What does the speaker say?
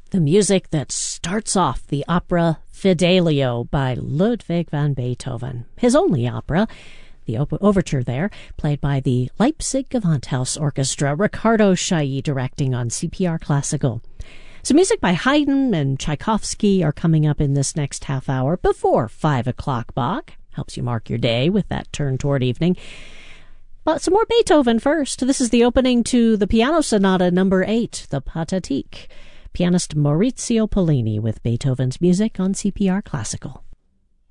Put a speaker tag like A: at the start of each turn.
A: The music that starts off the opera Fidelio by Ludwig van Beethoven, his only opera. The overture there, played by the Leipzig Gewandhaus Orchestra, Ricardo Chailly directing on CPR Classical. So music by Haydn and Tchaikovsky are coming up in this next half hour before 5 o'clock Bach. Helps you mark your day with that turn toward evening. But some more Beethoven first. This is the opening to the Piano Sonata number 8, the Pathetique. Pianist Maurizio Pollini with Beethoven's music on CPR Classical.